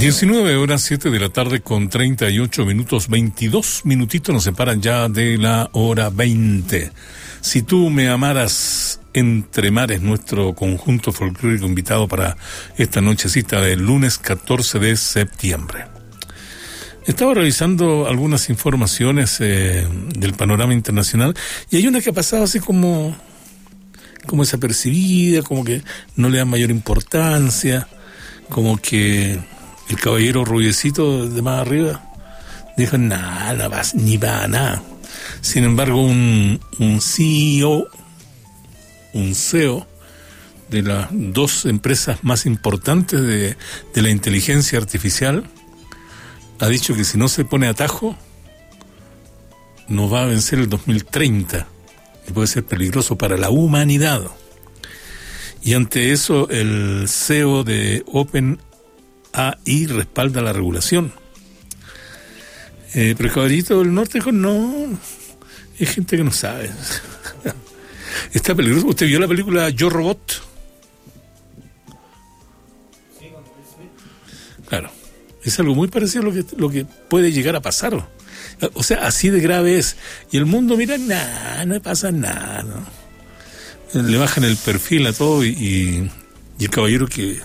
19 horas 7 de la tarde con 38 minutos, 22 minutitos nos separan ya de la hora 20. Si tú me amaras, Entre Mares, nuestro conjunto folclórico invitado para esta nochecita del lunes 14 de septiembre. Estaba revisando algunas informaciones del panorama internacional y hay una que ha pasado así como desapercibida, como que no le dan mayor importancia, como que el caballero rubiecito de más arriba dijo nada, ni va a nada. Sin embargo, un CEO de las dos empresas más importantes de la inteligencia artificial ha dicho que si no se pone atajo nos va a vencer el 2030 y puede ser peligroso para la humanidad. Y ante eso el CEO de OpenAI respalda la regulación. Pero el caballito del norte dijo, no, hay gente que no sabe. Está peligroso. ¿Usted vio la película Yo Robot? Claro, es algo muy parecido a lo que puede llegar a pasar. O sea, así de grave es. Y el mundo mira, no pasa nada, ¿no? Le bajan el perfil a todo y el caballero que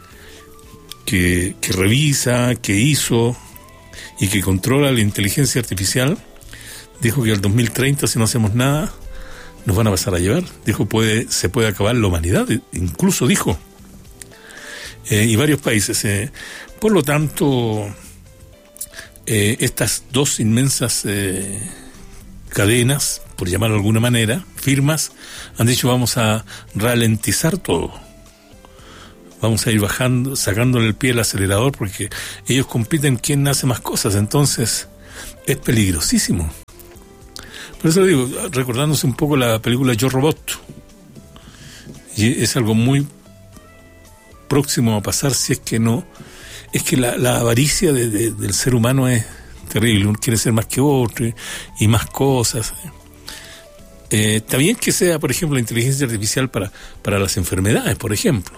revisa, que hizo y que controla la inteligencia artificial dijo que al 2030, si no hacemos nada, nos van a pasar a llevar. Dijo, se puede acabar la humanidad, incluso dijo. Y varios países. Por lo tanto, estas dos inmensas cadenas, por llamarlo de alguna manera, firmas, han dicho vamos a ralentizar todo. Vamos a ir bajando, sacándole el pie al acelerador porque ellos compiten quién hace más cosas. Entonces, es peligrosísimo. Por eso digo, recordándose un poco la película Yo Robot. Y es algo muy próximo a pasar si es que no. Es que la avaricia del ser humano es terrible. Uno quiere ser más que otro y más cosas. Está bien que sea, por ejemplo, la inteligencia artificial para las enfermedades, por ejemplo.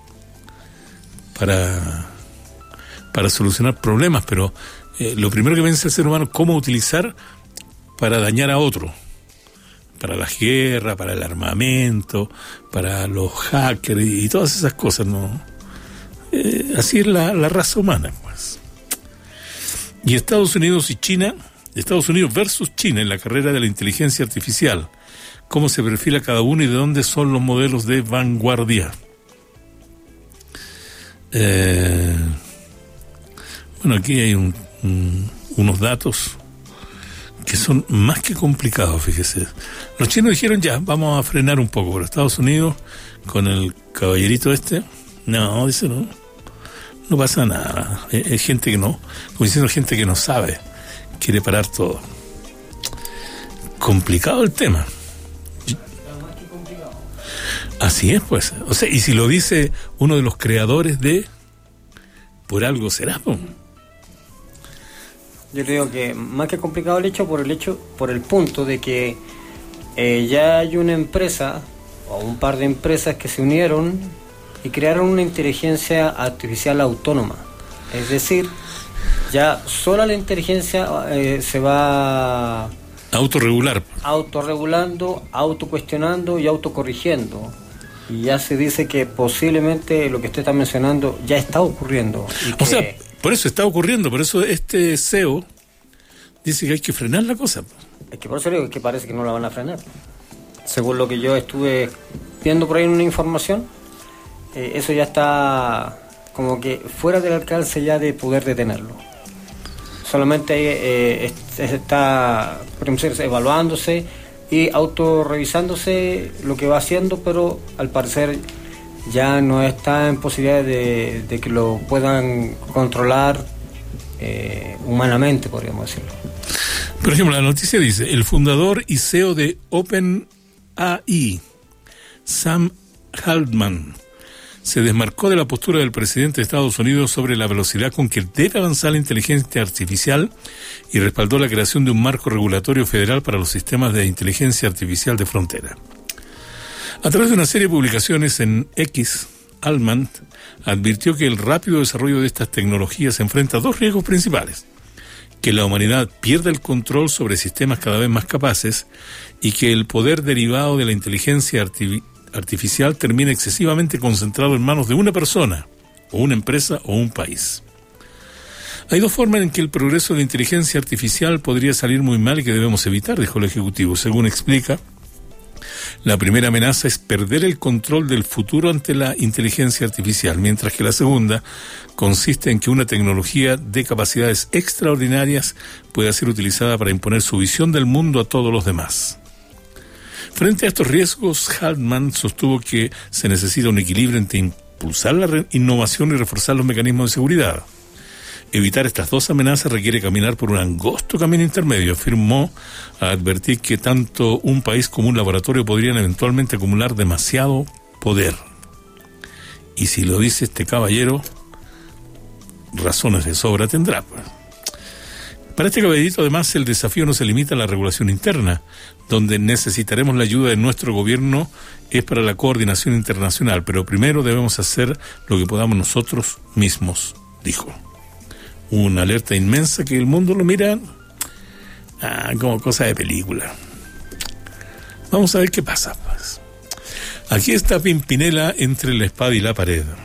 Para solucionar problemas, pero lo primero que piensa el ser humano es cómo utilizar para dañar a otro, para la guerra, para el armamento, para los hackers y todas esas cosas, ¿no? Así es la raza humana, pues. Y Estados Unidos versus China en la carrera de la inteligencia artificial, cómo se perfila cada uno y de dónde son los modelos de vanguardia. Bueno, aquí hay unos datos que son más que complicados, fíjese. Los chinos dijeron ya, vamos a frenar un poco, pero Estados Unidos, con el caballerito no, dice no pasa nada. Es gente que no, como diciendo gente que no sabe, quiere parar todo. Complicado el tema. Así es, pues. O sea, y si lo dice uno de los creadores por algo será, pues. Yo creo que más que complicado por el punto de que ya hay una empresa o un par de empresas que se unieron y crearon una inteligencia artificial autónoma. Es decir, ya sola la inteligencia se va autorregulando, autocuestionando y autocorrigiendo. Y ya se dice que posiblemente lo que usted está mencionando ya está ocurriendo. O sea, por eso está ocurriendo, por eso este CEO dice que hay que frenar la cosa. Es que por eso digo que parece que no la van a frenar. Según lo que yo estuve viendo por ahí en una información, eso ya está como que fuera del alcance ya de poder detenerlo. Solamente está, por ejemplo, evaluándose y autorrevisándose lo que va haciendo, pero al parecer ya no está en posibilidad de que lo puedan controlar humanamente, podríamos decirlo. Por ejemplo, la noticia dice, el fundador y CEO de OpenAI, Sam Altman, se desmarcó de la postura del presidente de Estados Unidos sobre la velocidad con que debe avanzar la inteligencia artificial y respaldó la creación de un marco regulatorio federal para los sistemas de inteligencia artificial de frontera. A través de una serie de publicaciones en X, Altman advirtió que el rápido desarrollo de estas tecnologías enfrenta dos riesgos principales: que la humanidad pierda el control sobre sistemas cada vez más capaces y que el poder derivado de la inteligencia artificial termine excesivamente concentrado en manos de una persona, o una empresa, o un país. Hay dos formas en que el progreso de la inteligencia artificial podría salir muy mal y que debemos evitar, dijo el Ejecutivo. Según explica, la primera amenaza es perder el control del futuro ante la inteligencia artificial, mientras que la segunda consiste en que una tecnología de capacidades extraordinarias pueda ser utilizada para imponer su visión del mundo a todos los demás. Frente a estos riesgos, Haldeman sostuvo que se necesita un equilibrio entre impulsar la innovación y reforzar los mecanismos de seguridad. Evitar estas dos amenazas requiere caminar por un angosto camino intermedio, afirmó, a advertir que tanto un país como un laboratorio podrían eventualmente acumular demasiado poder. Y si lo dice este caballero, razones de sobra tendrá, pues. Para este caballito, además, el desafío no se limita a la regulación interna. Donde necesitaremos la ayuda de nuestro gobierno es para la coordinación internacional, pero primero debemos hacer lo que podamos nosotros mismos, dijo. Una alerta inmensa que el mundo lo mira como cosa de película. Vamos a ver qué pasa, pues. Aquí está Pimpinela entre la espada y la pared.